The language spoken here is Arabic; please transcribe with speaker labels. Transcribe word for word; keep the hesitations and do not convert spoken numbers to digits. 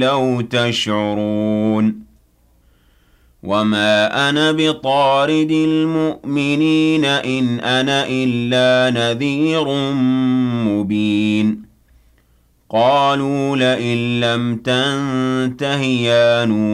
Speaker 1: لَوْ تَشْعُرُونَ وَمَا أَنَا بِطَارِدِ الْمُؤْمِنِينَ إِنْ أَنَا إِلَّا نَذِيرٌ مُّبِينٌ قَالُوا لَئِن لَّمْ تَنتَهِ يَا نُوحُ